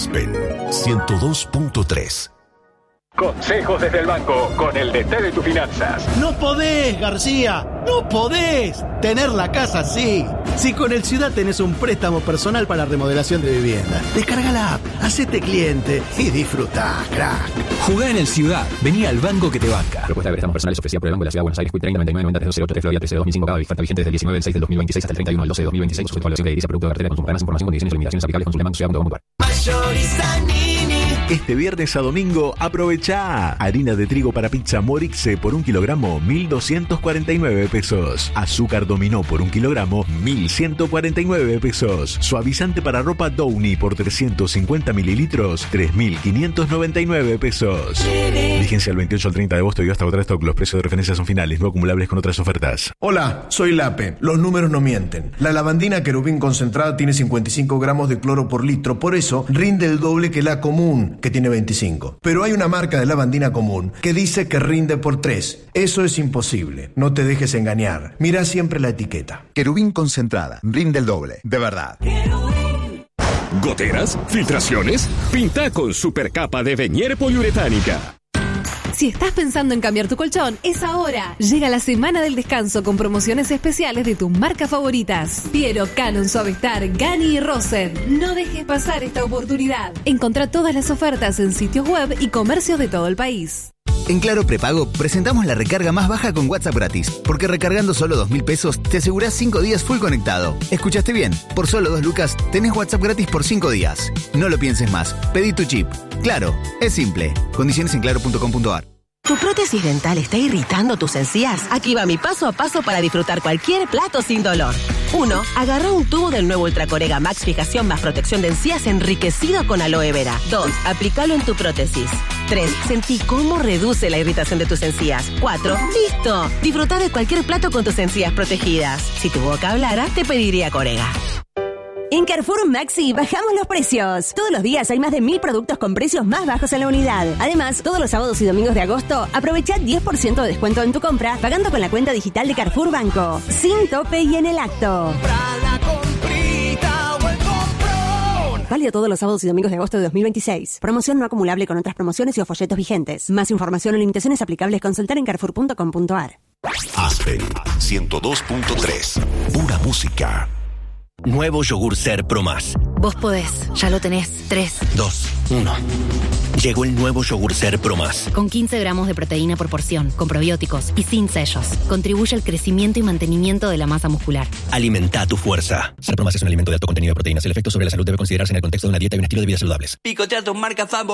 Aspen 102.3. Consejos desde el banco con el DT de tus finanzas. No podés, García, no podés tener la casa así. Si con el Ciudad tenés un préstamo personal para remodelación de vivienda, descarga la app, hacete cliente y disfrutá, crack. Jugá en el Ciudad, vení al banco que te banca. Propuesta de préstamos personales ofrecida por el Banco de la Ciudad de Buenos Aires, 30 99 90 308 3 Florida 13 de 2005, cada oferta vigente desde el 19 del 6 del 2026 hasta el 31 del 12 de 2026, sujeto a evaluación de edilicia, producto de cartera, consumo. Para más información, condiciones y limitaciones aplicables, consulte bancociudad.com.ar. Este viernes a domingo aprovechá harina de trigo para pizza Morixe por 1 kilogramo 1.249 pesos, azúcar dominó por 1 kilogramo 1.149 pesos, suavizante para ropa Downy por 350 mililitros 3.599 pesos. Vigencia del 28 al 30 de agosto y hasta agotar stock. Los precios de referencia son finales, no acumulables con otras ofertas. Hola, soy Lape. Los números no mienten. La lavandina Querubín concentrada tiene 55 gramos de cloro por litro, por eso rinde el doble que la común, que tiene 25. Pero hay una marca de lavandina común que dice que rinde por 3. Eso es imposible. No te dejes engañar. Mira siempre la etiqueta. Querubín concentrada. Rinde el doble. De verdad. ¿Goteras? ¿Filtraciones? Pinta con supercapa de Venier poliuretánica. Si estás pensando en cambiar tu colchón, es ahora. Llega la semana del descanso con promociones especiales de tus marcas favoritas. Piero, Canon, Suavestar, Gani y Rosen. No dejes pasar esta oportunidad. Encontrá todas las ofertas en sitios web y comercios de todo el país. En Claro Prepago presentamos la recarga más baja con WhatsApp gratis, porque recargando solo 2.000 pesos te asegurás 5 días full conectado. ¿Escuchaste bien? Por solo 2 lucas tenés WhatsApp gratis por 5 días. No lo pienses más. Pedí tu chip. Claro, es simple. Condiciones en claro.com.ar. ¿Tu prótesis dental está irritando tus encías? Aquí va mi paso a paso para disfrutar cualquier plato sin dolor. 1. Agarra un tubo del nuevo Ultracorega Max Fijación más protección de encías enriquecido con aloe vera. 2. Aplícalo en tu prótesis. 3. Sentí cómo reduce la irritación de tus encías. 4. ¡Listo! Disfruta de cualquier plato con tus encías protegidas. Si tu boca hablara, te pediría Corega. En Carrefour Maxi bajamos los precios. Todos los días hay más de 1.000 productos con precios más bajos en la unidad. Además, todos los sábados y domingos de agosto, aprovecha 10% de descuento en tu compra pagando con la cuenta digital de Carrefour Banco. Sin tope y en el acto. Válido todos los sábados y domingos de agosto de 2026. Promoción no acumulable con otras promociones y o folletos vigentes. Más información o limitaciones aplicables consultar en carrefour.com.ar. Aspen 102.3. Pura música. Nuevo yogur Ser Pro Más. Vos podés, ya lo tenés. 3, 2, 1. Llegó el nuevo yogur Ser Pro Más. Con 15 gramos de proteína por porción, con probióticos y sin sellos. Contribuye al crecimiento y mantenimiento de la masa muscular. Alimenta tu fuerza. Ser Pro Más es un alimento de alto contenido de proteínas. El efecto sobre la salud debe considerarse en el contexto de una dieta y un estilo de vida saludables. Picotea tus marcas favoritas.